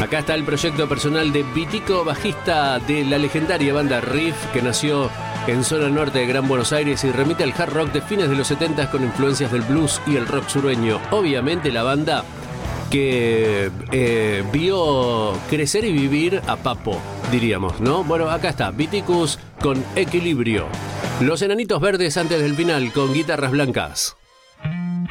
Acá está el proyecto personal de Vitico, bajista de la legendaria banda Riff, que nació en zona norte de Gran Buenos Aires y remite al hard rock de fines de los 70 con influencias del blues y el rock sureño. Obviamente la banda que vio crecer y vivir a Papo, diríamos, ¿no? Bueno, acá está, Viticus con Equilibrio. Los Enanitos Verdes antes del final con Guitarras Blancas.